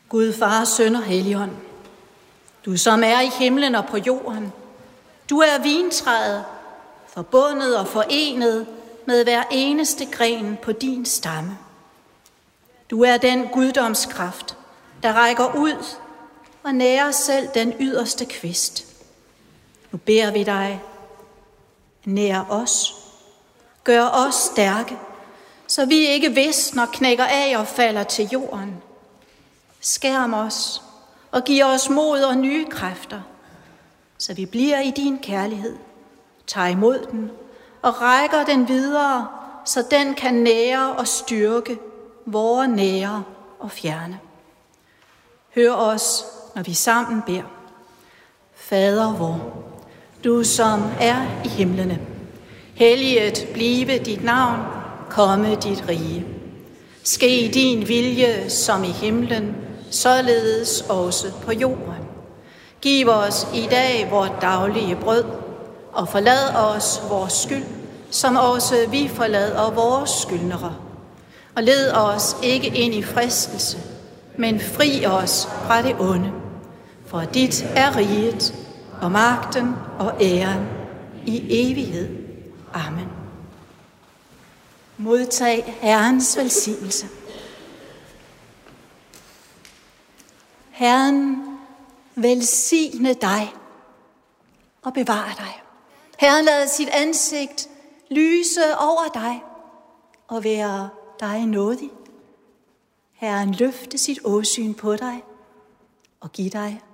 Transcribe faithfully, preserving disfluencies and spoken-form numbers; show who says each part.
Speaker 1: Gud, Far, Søn og Helligånd, du som er i himlen og på jorden, du er vintræet, forbundet og forenet med hver eneste gren på din stamme. Du er den guddomskraft, der rækker ud og nærer selv den yderste kvist. Nu beder vi dig, nær os, gør os stærke, så vi ikke visner, knækker af og falder til jorden. Skærm os og giv os mod og nye kræfter, så vi bliver i din kærlighed, tager imod den og rækker den videre, så den kan nære og styrke vore nære og fjerne. Hør os, når vi sammen beder. Fader vor, du som er i himlene, helliget blive dit navn, komme dit rige. Ske din vilje som i himlen, således også på jorden. Giv os i dag vort daglige brød, og forlad os vores skyld, som også vi forlader vores skyldnere. Og led os ikke ind i fristelse, men fri os fra det onde. For dit er riget, og magten og æren i evighed. Amen. Modtag Herrens velsignelse. Herren velsigne dig og bevare dig. Herren lad sit ansigt lyse over dig og være dig nådig. Herren løfte sit åsyn på dig og give dig